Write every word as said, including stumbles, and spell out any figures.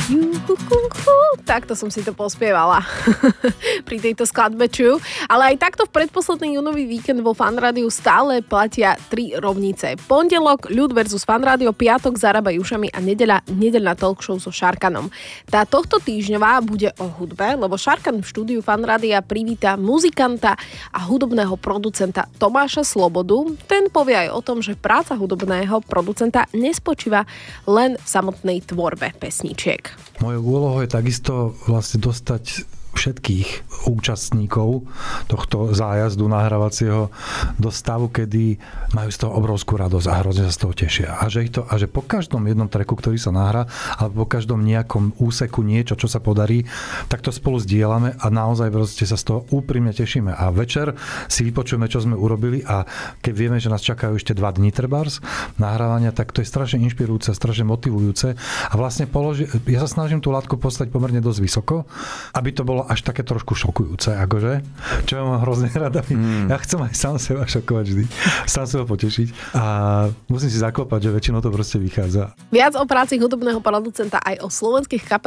Juhuhuhu. Takto som si to pospievala pri tejto skladbe True. Ale aj takto v predposledný júnový víkend vo Fan Rádiu stále platia tri rovnice. Pondelok Ľud versus Fan Rádio, piatok Zarábaj ušami a nedeľa nedeľná talk show so Šarkanom. Tá tohto týždňová bude o hudbe, lebo Šarkan v štúdiu Fan Rádia privíta muzikanta a hudobného producenta Tomáša Slobodu. Ten povie aj o tom, že práca hudobného producenta nespočíva len v samotnej tvorbe pesničiek. Mojou úlohou je takisto vlastne dostať všetkých účastníkov tohto zájazdu nahrávacieho do stavu, kedy majú z toho obrovskú radosť a hrozne sa z toho tešia. A že, ich to, a že po každom jednom tracku, ktorý sa nahrá, alebo po každom nejakom úseku niečo, čo sa podarí, tak to spolu zdieľame a naozaj proste sa z toho úprimne tešíme. A večer si vypočujeme, čo sme urobili a keď vieme, že nás čakajú ešte dva dni trebárs nahrávania, tak to je strašne inšpirujúce, strašne motivujúce a vlastne položi, ja sa snažím tú látku postaviť pomerne dosť vysoko, aby to bolo až také trošku šokujúce, akože, čo ja mám hrozne rada. Mm. Ja chcem aj sám seba šokovať vždy, sám seba potešiť a musím si zaklopať, že väčšinou to proste vychádza. Viac o práci hudobného producenta aj o slovenských kapelách